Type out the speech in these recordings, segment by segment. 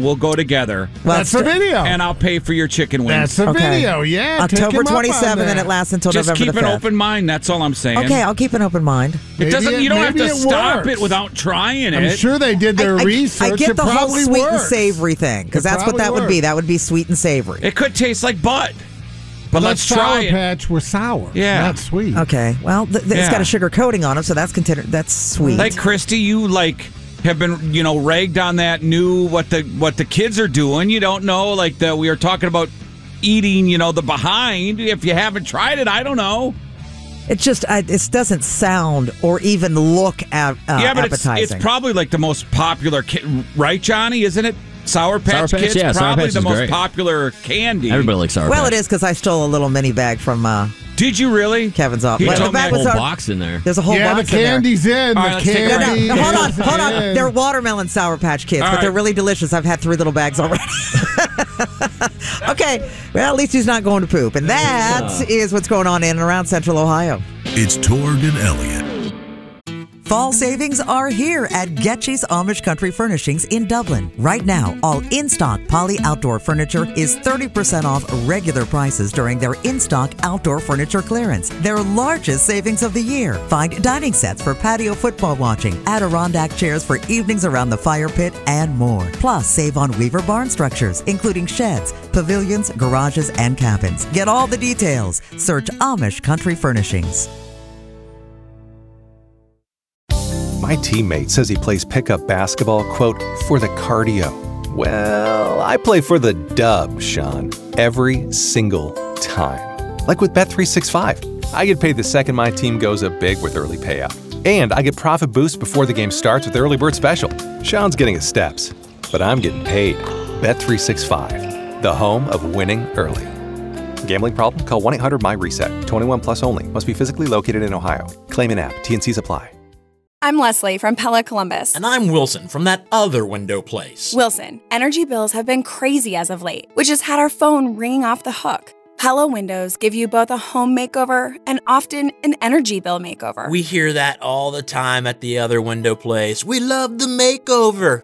we'll go together. Well, that's the video. And I'll pay for your chicken wings. That's the video, yeah. October 27th, and it lasts until Just November the 5th. keep an open mind. That's all I'm saying. Okay, I'll keep an open mind. You don't have to stop works. it without trying it. I'm sure they did their research. I get it the whole probably sweet and works. savory thing, because that's what that would be. That would be sweet and savory. It could taste like butt. But let's try Sour it. Patch were sour, not sweet. Okay, well, it's got a sugar coating on them, so that's sweet. Like Christy, you have been ragged on that new what the kids are doing. You don't know we are talking about eating the behind. If you haven't tried it, I don't know. It just it doesn't sound or even look appetizing. It's probably the most popular, right, Johnny? Isn't it? Sour Patch Kids, yeah, probably the most great. popular candy. Everybody likes Sour Patch. Well, it is because I stole a little mini bag from. Did you really? Kevin's office. He Well, told the me bag a was whole box in there. There's a whole box the candy's in. All right, The candy. No, hold on. They're watermelon Sour Patch Kids, but they're really delicious. I've had 3 little bags already. Okay, well, at least he's not going to poop. And that is what's going on in and around Central Ohio. It's Torg and Elliott. Fall savings are here at Getchy's Amish Country Furnishings in Dublin. Right now, all in-stock Poly Outdoor furniture is 30% off regular prices during their in-stock outdoor furniture clearance, their largest savings of the year. Find dining sets for patio football watching, Adirondack chairs for evenings around the fire pit, and more. Plus, save on Weaver barn structures, including sheds, pavilions, garages, and cabins. Get all the details. Search Amish Country Furnishings. My teammate says he plays pickup basketball, quote, for the cardio. Well, I play for the dub, Sean, every single time. Like with Bet365. I get paid the second my team goes up big with early payout. And I get profit boost before the game starts with Early Bird Special. Sean's getting his steps, but I'm getting paid. Bet365, the home of winning early. Gambling problem? Call 1-800-MY-RESET. 21 plus only. Must be physically located in Ohio. Claim in app. T&Cs apply. I'm Leslie from Pella Columbus. And I'm Wilson from that other window place. Wilson, energy bills have been crazy as of late, which has had our phone ringing off the hook. Pella windows give you both a home makeover and often an energy bill makeover. We hear that all the time at the other window place. We love the makeover.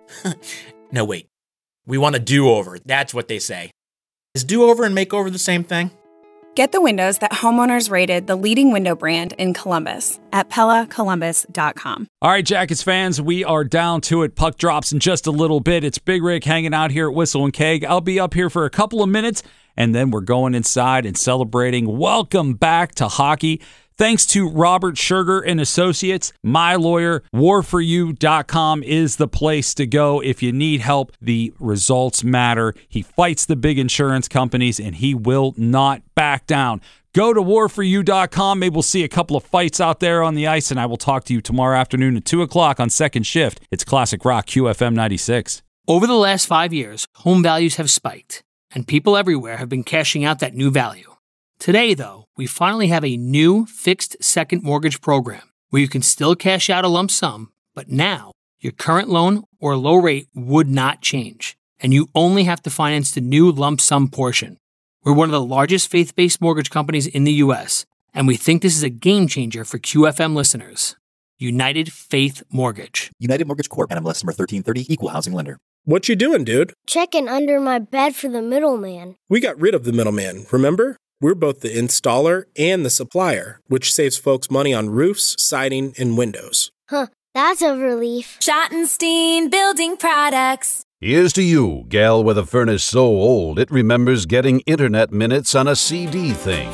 No, wait. We want a do-over. That's what they say. Is do-over and makeover the same thing? Get the windows that homeowners rated the leading window brand in Columbus at PellaColumbus.com. All right, Jackets fans, we are down to it. Puck drops in just a little bit. It's Big Rick hanging out here at Whistle and Keg. I'll be up here for a couple of minutes, and then we're going inside and celebrating. Welcome back to hockey. Thanks to Robert Sugar and Associates, my lawyer, warforyou.com is the place to go if you need help. The results matter. He fights the big insurance companies, and he will not back down. Go to warforyou.com. Maybe we'll see a couple of fights out there on the ice, and I will talk to you tomorrow afternoon at 2 o'clock on Second Shift. It's Classic Rock QFM 96. Over the last 5 years, home values have spiked, and people everywhere have been cashing out that new value. Today, though, we finally have a new fixed second mortgage program where you can still cash out a lump sum, but now your current loan or low rate would not change, and you only have to finance the new lump sum portion. We're one of the largest faith-based mortgage companies in the U.S., and we think this is a game changer for QFM listeners. United Faith Mortgage. United Mortgage Corp. NMLS number 1330, Equal Housing Lender. What you doing, dude? Checking under my bed for the middleman. We got rid of the middleman, remember? We're both the installer and the supplier, which saves folks money on roofs, siding, and windows. Huh, that's a relief. Schottenstein Building Products. Here's to you, gal with a furnace so old it remembers getting internet minutes on a CD thing.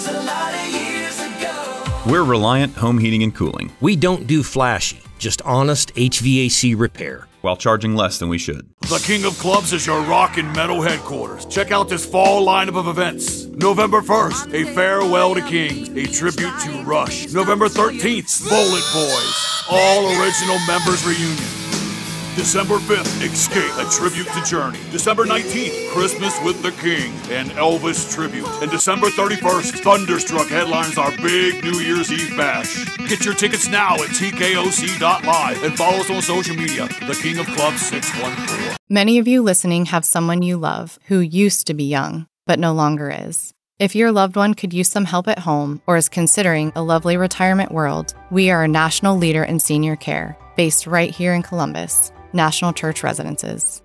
We're Reliant Home Heating and Cooling. We don't do flashy, just honest HVAC repair. While charging less than we should. The King of Clubs is your rock and metal headquarters. Check out this fall lineup of events. November 1st, a farewell to Kings, a tribute to Rush. November 13th, Bullet Boys, all original members reunion. December 5th, Escape, a tribute to Journey. December 19th, Christmas with the King, an Elvis tribute. And December 31st, Thunderstruck headlines our big New Year's Eve bash. Get your tickets now at tkOC.live and follow us on social media, The King of Clubs 614. Many of you listening have someone you love who used to be young, but no longer is. If your loved one could use some help at home or is considering a lovely retirement world, we are a national leader in senior care, based right here in Columbus. National Church Residences.